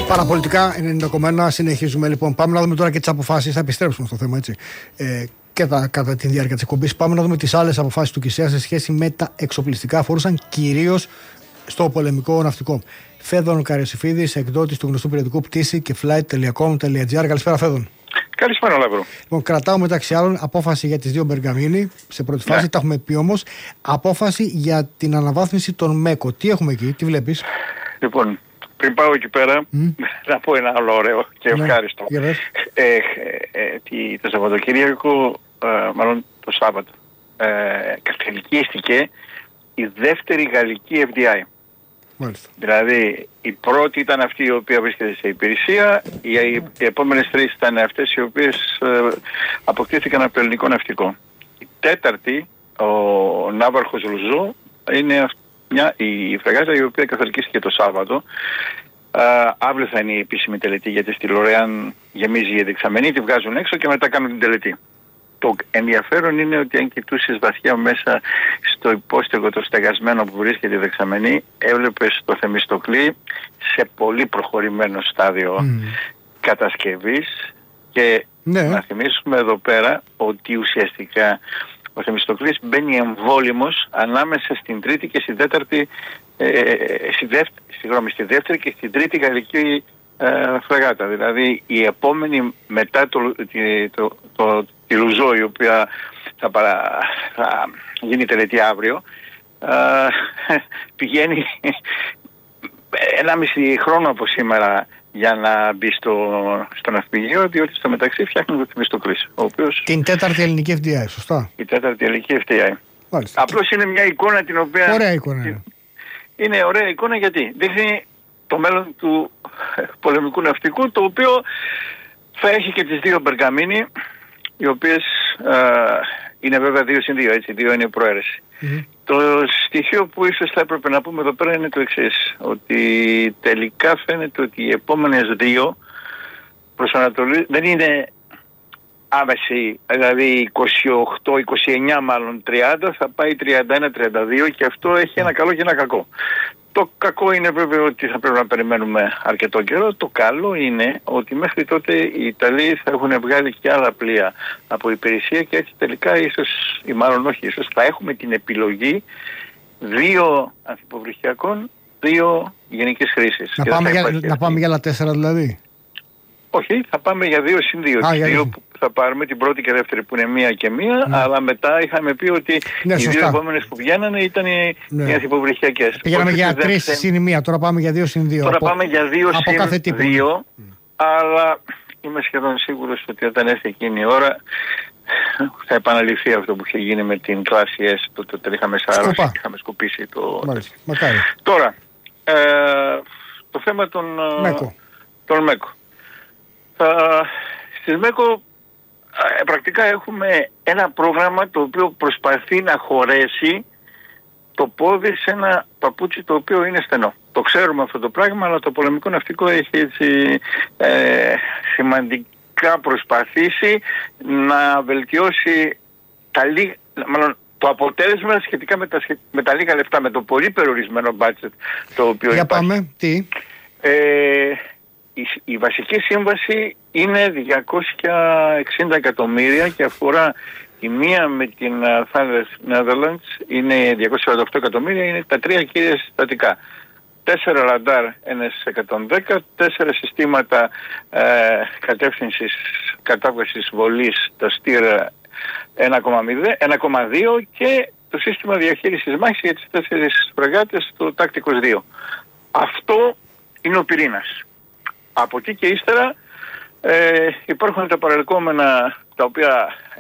Παραπολιτικά 90,1 συνεχίζουμε. Λοιπόν, πάμε να δούμε τώρα και τις αποφάσεις. Θα επιστρέψουμε στο θέμα, έτσι. Κατά τη διάρκεια της εκπομπής. Πάμε να δούμε τις άλλες αποφάσεις του ΚΙΣΕΑ σε σχέση με τα εξοπλιστικά. Αφορούσαν κυρίως στο πολεμικό ναυτικό. Φέδων Καρεσιφίδης, εκδότης του γνωστού περιοδικού Πτήση και flight.com.gr. Καλησπέρα, Φέδων. Καλησπέρα, Λαύρο. Λοιπόν, κρατάω μεταξύ άλλων απόφαση για τις δύο Μπεργαμίνη σε πρώτη φάση, τα έχουμε πει όμως. Απόφαση για την αναβάθμιση των ΜΕΚΟ. Τι έχουμε εκεί, τι βλέπεις? Λοιπόν, πριν πάω εκεί πέρα, να πω ένα άλλο ωραίο και ευχάριστο. Το Σαββατοκύριακο, μάλλον το Σάββατο, κατελικίστηκε η δεύτερη γαλλική FDI. Μάλιστα. Δηλαδή η πρώτη ήταν αυτή η οποία βρίσκεται σε υπηρεσία, οι επόμενες τρεις ήταν αυτές οι οποίες αποκτήθηκαν από το ελληνικό ναυτικό. Η τέταρτη, ο ναύαρχος Λουζό, είναι η φρεγάτα η οποία καθολικίστηκε το Σάββατο. Αύριο θα είναι η επίσημη τελετή, γιατί στη Λορεάν γεμίζει η δεξαμενή, τη βγάζουν έξω και μετά κάνουν την τελετή. Το ενδιαφέρον είναι ότι αν κοιτούσες βαθιά μέσα στο υπόστεγο το στεγασμένο που βρίσκεται η δεξαμενή, έβλεπες το Θεμιστοκλή σε πολύ προχωρημένο στάδιο κατασκευής και να θυμίσουμε εδώ πέρα ότι ουσιαστικά ο Θεμιστοκλής μπαίνει εμβόλυμος ανάμεσα στην τρίτη και στην τέταρτη, στη δεύτερη και στην τρίτη γαλλική φρεγάτα. Δηλαδή η επόμενη μετά τη Λουζό, η οποία θα γίνει τελετή αύριο, πηγαίνει 1,5 χρόνο από σήμερα για να μπει στο ναυπηγείο, διότι στο μεταξύ φτιάχνει το Θεμιστοκλής. Την τέταρτη ελληνική FDI, σωστά. Η τέταρτη ελληνική FDI. Απλώς είναι μια εικόνα την οποία... Ωραία εικόνα. Είναι ωραία εικόνα γιατί δείχνει το μέλλον του πολεμικού ναυτικού, το οποίο θα έχει και τις δύο Μπεργαμίνη, οι οποίες είναι βέβαια 2/2, έτσι, 2 είναι η προαίρεση. Το στοιχείο που ίσως θα έπρεπε να πούμε εδώ πέρα είναι το εξής, ότι τελικά φαίνεται ότι οι επόμενες δύο προς Ανατολή δεν είναι άμεση, δηλαδή 28-29 μάλλον 30, θα πάει 31-32 και αυτό έχει ένα καλό και ένα κακό. Το κακό είναι βέβαια ότι θα πρέπει να περιμένουμε αρκετό καιρό. Το καλό είναι ότι μέχρι τότε οι Ιταλοί θα έχουν βγάλει και άλλα πλοία από υπηρεσία και έτσι τελικά ίσως, ή μάλλον όχι ίσως, θα έχουμε την επιλογή 2 ανθυποβρυχιακών, 2 γενικής χρήσης. Να πάμε για άλλα 4 δηλαδή. Όχι, θα πάμε για 2/2. Που θα πάρουμε την πρώτη και δεύτερη που είναι 1 και 1, αλλά μετά είχαμε πει ότι οι δύο επόμενες που βγαίνανε ήταν οι ανθυποβρυχιακές. Πήγαμε για 3/1, τώρα πάμε για 2/2. Τώρα πάμε για 2/2, αλλά είμαι σχεδόν σίγουρος ότι όταν έρθει εκείνη η ώρα θα επαναληφθεί αυτό που είχε γίνει με την κλάση S, το είχαμε σαρώσει και είχαμε σκουπίσει το... Μακάρι. Τώρα, το θέμα των ΜΕΚΟ. Στις ΜΕΚΟ πρακτικά έχουμε ένα πρόγραμμα το οποίο προσπαθεί να χωρέσει το πόδι σε ένα παπούτσι το οποίο είναι στενό. Το ξέρουμε αυτό το πράγμα, αλλά το πολεμικό ναυτικό έχει έτσι σημαντικά προσπαθήσει να βελτιώσει το αποτέλεσμα σχετικά με τα λίγα λεφτά, με το πολύ περιορισμένο budget το οποίο υπάρχει. Για πάμε, τι? Η βασική σύμβαση είναι 260 εκατομμύρια και αφορά η μία με την Netherlands είναι 248 εκατομμύρια, είναι τα 3 κύρια συστατικά. 4 ραντάρ NS-110, 4 συστήματα κατάβασης βολής, το STIR 1,2 και το σύστημα διαχείρισης μάχης για τις 4 φρεγάτες, το Tacticos 2. Αυτό είναι ο πυρήνας. Από εκεί και ύστερα υπάρχουν τα παρελκόμενα τα οποία